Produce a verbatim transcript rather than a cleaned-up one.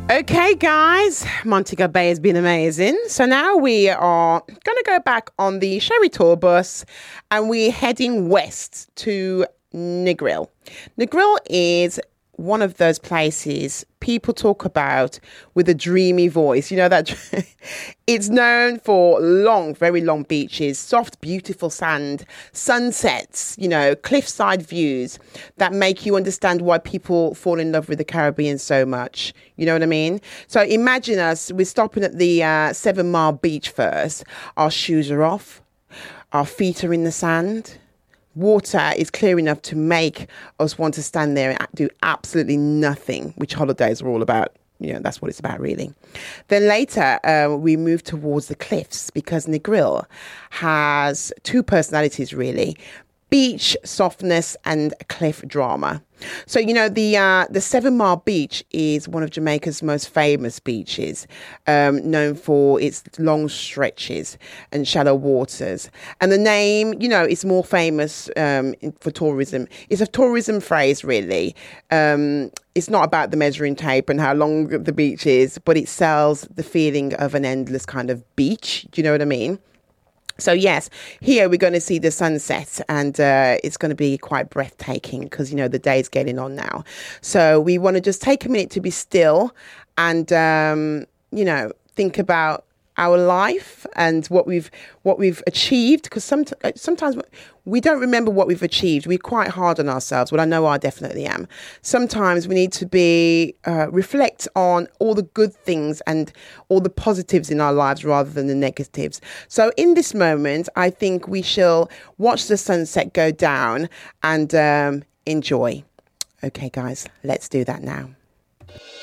Okay, guys, Montego Bay has been amazing. So now we are going to go back on the Sherry Tour bus and we're heading west to Negril. Negril is one of those places people talk about with a dreamy voice. You know, that it's known for long, very long beaches, soft, beautiful sand, sunsets, you know, cliffside views that make you understand why people fall in love with the Caribbean so much. You know what I mean? So imagine us, we're stopping at the uh, Seven Mile Beach first. Our shoes are off. Our feet are in the sand. Water is clear enough to make us want to stand there and do absolutely nothing, which holidays are all about. You know, that's what it's about, really. Then later, uh, we move towards the cliffs because Negril has two personalities, really. Beach softness and cliff drama. So, you know, the uh, the Seven Mile Beach is one of Jamaica's most famous beaches, um, known for its long stretches and shallow waters. And the name, you know, is more famous um, for tourism. It's a tourism phrase, really. Um, it's not about the measuring tape and how long the beach is, but it sells the feeling of an endless kind of beach. Do you know what I mean? So, yes, here we're going to see the sunset and uh, it's going to be quite breathtaking because, you know, the day's getting on now. So we want to just take a minute to be still and, um, you know, think about our life and what we've what we've achieved, because some, sometimes we don't remember what we've achieved. We're quite hard on ourselves. Well, I know I definitely am. Sometimes we need to be uh, reflect on all the good things and all the positives in our lives rather than the negatives. So in this moment, I think we shall watch the sunset go down and um, enjoy. Okay, guys, let's do that now.